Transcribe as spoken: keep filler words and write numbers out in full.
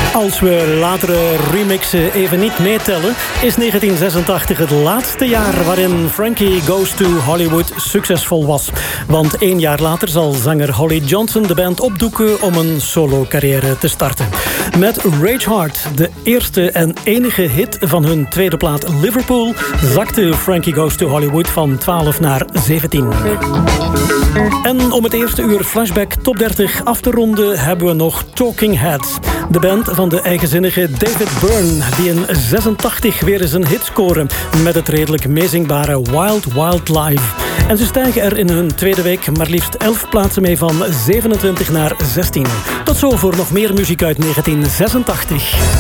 Als we latere remixen even niet meetellen, is negentien zesentachtig het laatste jaar waarin Frankie Goes to Hollywood succesvol was. Want één jaar later zal zanger Holly Johnson de band opdoeken om een solo-carrière te starten. Met Rage Hard, de eerste en enige hit van hun tweede plaat Liverpool, zakte Frankie Goes to Hollywood van twaalf naar zeventien. En om het eerste uur Flashback Top dertig af te ronden hebben we nog Talking Heads. De band van de eigenzinnige David Byrne, die in zesentachtig weer eens een hit scoren met het redelijk meezingbare Wild Wild Live. En ze stijgen er in hun tweede week maar liefst elf plaatsen mee van zevenentwintig naar zestien. Tot zo voor nog meer muziek uit negentien zesentachtig.